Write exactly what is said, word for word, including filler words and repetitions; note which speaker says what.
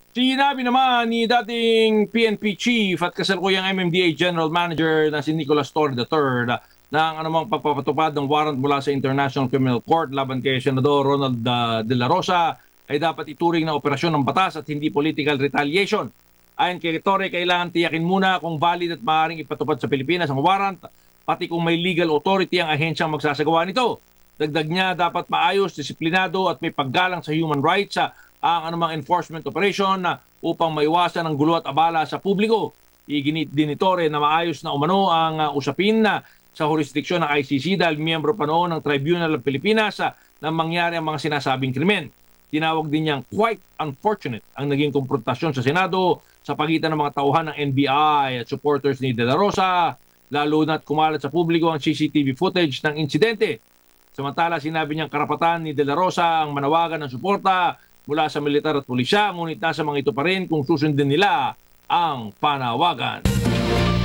Speaker 1: Sinabi naman ni dating P N P Chief at kasalukuyang M M D A General Manager na si Nicolas Torre the third na ang anumang pagpapatupad ng warrant mula sa International Criminal Court laban kay Senador Ronald uh, De La Rosa ay dapat ituring na operasyon ng batas at hindi political retaliation. Ayon kay Torre, kailangan tiyakin muna kung valid at maaaring ipatupad sa Pilipinas ang warrant, pati kung may legal authority ang ahensyang magsasagawa nito. Dagdag niya, dapat maayos, disiplinado at may paggalang sa human rights sa ang anumang enforcement operation na upang maiwasan ang gulo at abala sa publiko. Iginit din ni Torre na maayos na umano ang uh, usapin na sa jurisdiksyon ng I C C dahil miyembro pa noon ng Tribunal ng Pilipinas uh, nang mangyari ang mga sinasabing krimen. Tinawag din niyang quite unfortunate ang naging konfrontasyon sa Senado sa pagitan ng mga tauhan ng N B I at supporters ni De La Rosa, lalo na't kumalat sa publiko ang C C T V footage ng insidente. Samantala, sinabi niyang karapatan ni De La Rosa ang manawagan ng suporta mula sa militar at pulisya, ngunit nasa mga ito pa rin kung susundin nila ang panawagan.